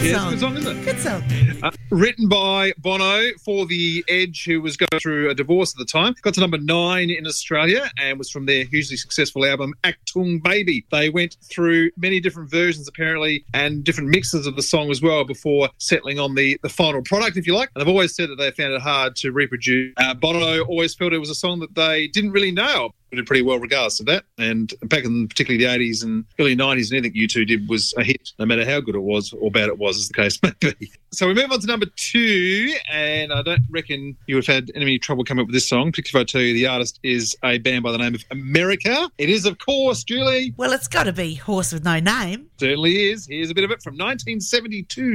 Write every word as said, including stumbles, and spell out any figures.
yeah, song. It's a good song, isn't it? Good song. Uh, written by Bono for The Edge, who was going through a divorce at the time. Got to number nine in Australia and was from their hugely successful album Achtung Baby. They went through many different versions, apparently, and different mixes of the song as well before settling on the, the final product, if you like. And they've always said that they found it hard to reproduce. Uh, Bono always felt it was a song that they didn't really know. Did pretty well regardless of that. And back in particularly the eighties and early nineties, anything you two did was a hit, no matter how good it was or bad it was, as the case may be. So we move on to number two, and I don't reckon you would have had any trouble coming up with this song, particularly if I tell you the artist is a band by the name of America. It is, of course, Julie. Well, it's got to be Horse with No Name. Certainly is. Here's a bit of it from nineteen seventy-two.